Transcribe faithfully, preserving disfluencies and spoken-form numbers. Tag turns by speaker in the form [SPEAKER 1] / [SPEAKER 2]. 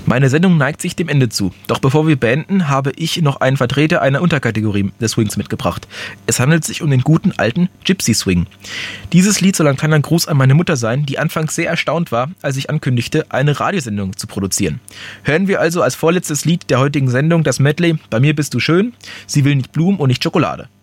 [SPEAKER 1] Meine Sendung neigt sich dem Ende zu. Doch bevor wir beenden, habe ich noch einen Vertreter einer Unterkategorie des Swings mitgebracht. Es handelt sich um den guten alten Gypsy Swing. Dieses Lied soll ein kleiner Gruß an meine Mutter sein, die anfangs sehr erstaunt war, als ich ankündigte, eine Radiosendung zu produzieren. Hören wir also als vorletztes Lied der heutigen Sendung das Medley "Bei mir bist du schön", "Sie will nicht Blumen und nicht Schokolade".